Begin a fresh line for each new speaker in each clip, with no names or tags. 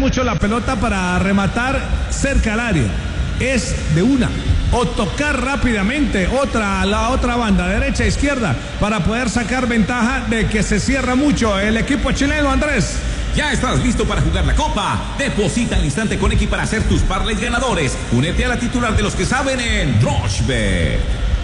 mucho la pelota para rematar cerca al área. Es de una. O tocar rápidamente la otra banda, derecha e izquierda, para poder sacar ventaja de que se cierra mucho el equipo chileno, Andrés.
¿Ya estás listo para jugar la Copa? Deposita al instante con X para hacer tus parlays ganadores. Únete a la titular de los que saben en Rushbet.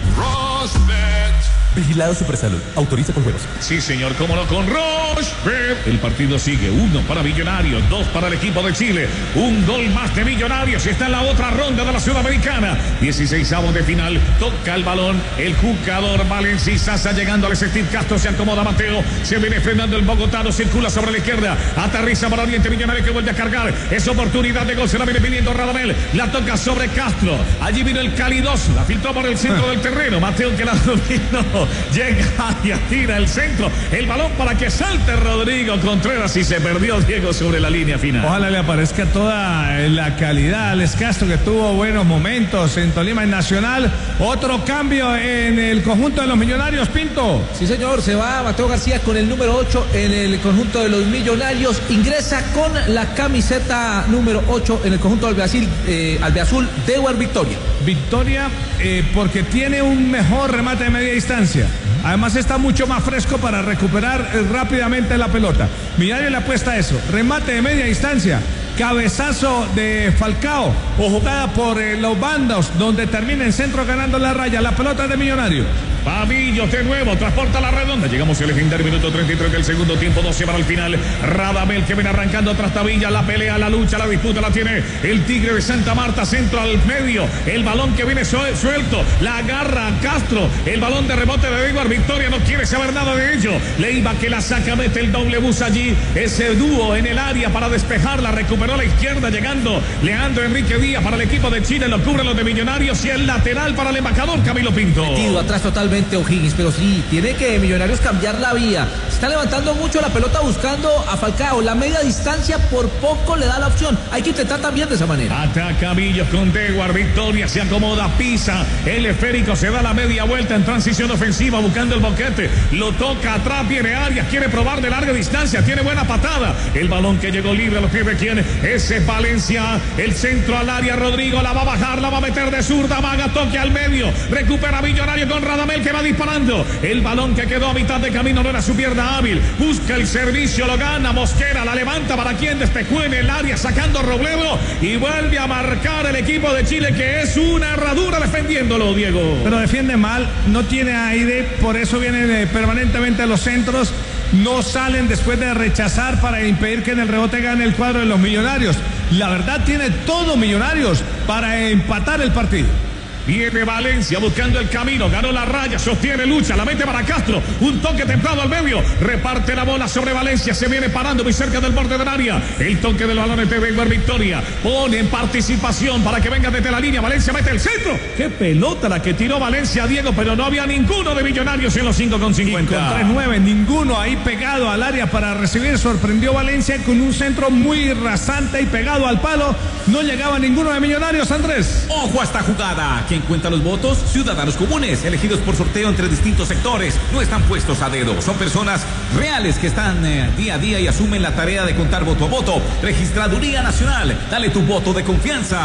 Vigilado Supersalud. Autoriza con juegos.
Sí, señor, cómo no, con Rushbet. El partido sigue. 1 para Millonarios, 2 para el equipo de Chile. Un gol más de Millonarios. Está en la otra ronda de la Sudamericana. 16avos de final. Toca el balón el jugador Valencia Sasa llegando al Steve Castro. Se acomoda Mateo. Se viene frenando el bogotano. Circula sobre la izquierda. Aterriza para Oriente Millonario que vuelve a cargar. Es oportunidad de gol. Se la viene pidiendo Radamel. La toca sobre Castro. Allí vino el calidoso. La filtró por el centro del terreno. Mateo que la dominó. Llega y tira el centro, el balón para que salte Rodrigo Contreras y se perdió Diego sobre la línea final.
Ojalá le aparezca toda la calidad al Castro, que tuvo buenos momentos en Tolima y Nacional. Otro cambio en el conjunto de los Millonarios, Pinto.
Sí, señor, se va Mateo García con el número 8 en el conjunto de los Millonarios. Ingresa con la camiseta número 8 en el conjunto albiazul, Dewar Victoria.
Victoria porque tiene un mejor remate de media distancia. Además está mucho más fresco para recuperar rápidamente la pelota. Millonario le apuesta a eso. Remate de media distancia. Cabezazo de Falcao o jugada por los bandos donde termina en centro ganando la raya. La pelota es de Millonario.
Pavillo de nuevo, transporta la redonda. Llegamos al legendario minuto 33 del segundo tiempo, 12 para el final. Radamel que viene arrancando tras Tabilla, la pelea, la lucha, la disputa la tiene el Tigre de Santa Marta, centro al medio. El balón que viene suelto, la agarra Castro. El balón de rebote de Edward Victoria, no quiere saber nada de ello. Leiva que la saca, mete el doble bus allí. Ese dúo en el área para despejarla, recuperó a la izquierda, llegando Leandro Enrique Díaz para el equipo de Chile, lo cubre los de Millonarios y el lateral para el embajador Camilo Pinto.
Metido atrás totalmente O'Higgins, pero sí, tiene que Millonarios cambiar la vía. Está levantando mucho la pelota buscando a Falcao. La media distancia por poco le da la opción. Hay que intentar también de esa manera.
Ataca Villos con Dewar Victoria, se acomoda, pisa. El esférico se da la media vuelta en transición ofensiva buscando el boquete. Lo toca atrás, viene Arias, quiere probar de larga distancia, tiene buena patada. El balón que llegó libre a los pies de quién. Ese es Valencia. El centro al área, Rodrigo la va a bajar, la va a meter de zurda, maga, toque al medio. Recupera Millonario con Radamel que va disparando. El balón que quedó a mitad de camino no era su pierna hábil. Busca el servicio, lo gana Mosquera, la levanta para quien despejó en el área sacando Robledo y vuelve a marcar el equipo de Chile que es una herradura defendiéndolo, Diego.
Pero defiende mal, no tiene aire, por eso vienen permanentemente a los centros. No salen después de rechazar para impedir que en el rebote gane el cuadro de los Millonarios. La verdad tiene todo Millonarios para empatar el partido.
Viene Valencia buscando el camino, ganó la raya, sostiene, lucha, la mete para Castro, un toque temprano al medio, reparte la bola sobre Valencia, se viene parando muy cerca del borde del área, el toque del balón de Wenger Victoria, pone en participación para que venga desde la línea, Valencia mete el centro, qué pelota la que tiró Valencia, Diego, pero no había ninguno de Millonarios en los 5,50.
Con 3-9, ninguno ahí pegado al área para recibir, sorprendió Valencia con un centro muy rasante y pegado al palo, no llegaba ninguno de Millonarios, Andrés.
Ojo a esta jugada. ¿Quién cuenta los votos? Ciudadanos comunes, elegidos por sorteo entre distintos sectores. No están puestos a dedo. Son personas reales que están día a día y asumen la tarea de contar voto a voto. Registraduría Nacional. Dale tu voto de confianza.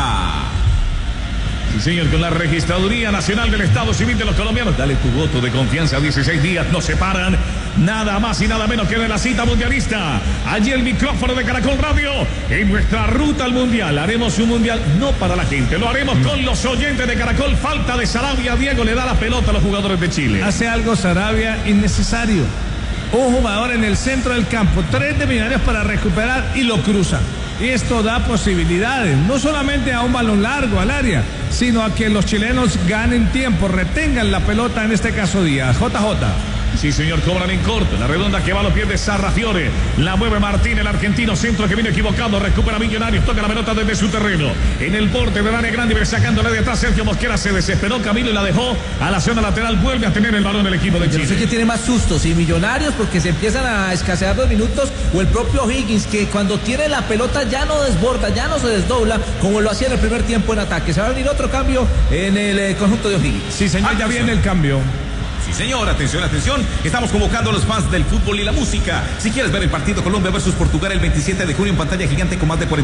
Sí, señor, con la Registraduría Nacional del Estado Civil de los Colombianos. Dale tu voto de confianza. 16 días nos separan. Nada más y nada menos que de la cita mundialista. Allí el micrófono de Caracol Radio. En nuestra ruta al mundial. Haremos un mundial no para la gente. Lo haremos con los oyentes de Caracol. Falta de Sarabia. Diego le da la pelota a los jugadores de Chile.
Hace algo Sarabia innecesario. Un jugador en el centro del campo. 3 de Millonarios para recuperar y lo cruza. Y esto da posibilidades, no solamente a un balón largo al área, sino a que los chilenos ganen tiempo, retengan la pelota, en este caso Díaz. JJ.
Sí, señor, cobran en corto. La redonda que va a los pies de Sarrafiore. La mueve Martín, el argentino, centro que viene equivocado. Recupera Millonarios, toca la pelota desde su terreno. En el borde del área grande, sacándole de atrás. Sergio Mosquera se desesperó. Camilo y la dejó a la zona lateral. Vuelve a tener el balón el equipo de Chile.
Yo no sé quién tiene más sustos, si Millonarios, porque se empiezan a escasear los minutos, o el propio Higgins, que cuando tiene la pelota ya no desborda, ya no se desdobla, como lo hacía en el primer tiempo en ataque. Se va a venir otro cambio en el conjunto de Higgins.
Sí, señor, ya viene el cambio.
Sí, señor, atención, atención. Estamos convocando a los fans del fútbol y la música. Si quieres ver el partido Colombia versus Portugal el 27 de junio en pantalla gigante con más de 40